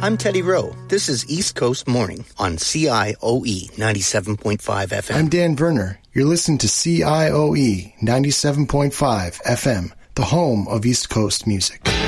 I'm Teddy Rowe. This is East Coast Morning on CIOE 97.5 FM. I'm Dan Verner. You're listening to CIOE 97.5 FM, the home of East Coast music.